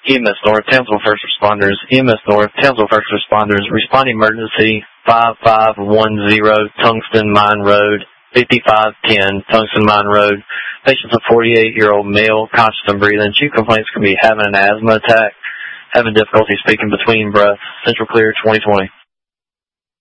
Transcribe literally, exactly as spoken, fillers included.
E M S North, Townsville First Responders. E M S North, Townsville First Responders. Responding emergency five five one zero Tungsten Mine Road, fifty-five ten Tungsten Mine Road. Patient's a forty-eight-year-old male, conscious and breathing. Chief complaints can be having an asthma attack, having difficulty speaking between breaths. Central Clear twenty twenty.